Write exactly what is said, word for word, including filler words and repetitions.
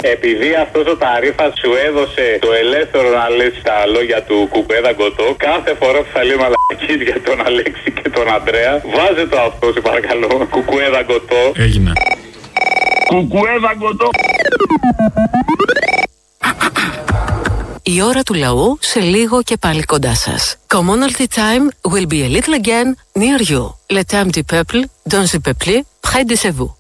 επειδή αυτός ο ταρίφας σου έδωσε το ελεύθερο να λες τα λόγια του Κουκουέ Δαγκωτό, κάθε φορά που θα λέει μαλακίες για τον Αλέξη και τον Αντρέα, βάζε το αυτό, σε παρακαλώ. Κουκουέ Δαγκωτό. Έγινε. Κουκουέ Δαγκωτό. Η ώρα του λαού σε λίγο και πάλι κοντά σας. Commonalty time will be a little again near you. Le temps du peuple, dans le peuple, près de vous.